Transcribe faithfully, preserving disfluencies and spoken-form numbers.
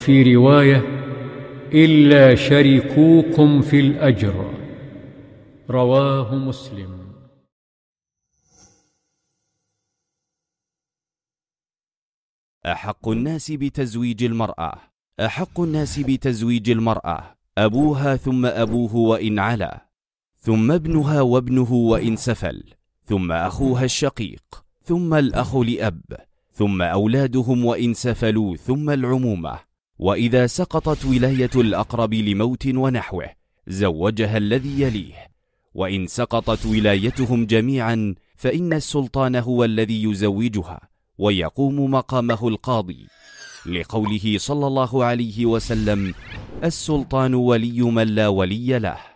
وفي رواية: إلا شريكوكم في الأجر. رواه مسلم. أحق الناس بتزويج المرأة. أحق الناس بتزويج المرأة أبوها ثم أبوه وإن علا، ثم ابنها وابنه وإن سفل، ثم أخوها الشقيق، ثم الأخ لأب، ثم أولادهم وإن سفلوا، ثم العمومة. وإذا سقطت ولاية الأقرب لموت ونحوه زوجها الذي يليه، وإن سقطت ولايتهم جميعا فإن السلطان هو الذي يزوجها ويقوم مقامه القاضي، لقوله صلى الله عليه وسلم: السلطان ولي من لا ولي له.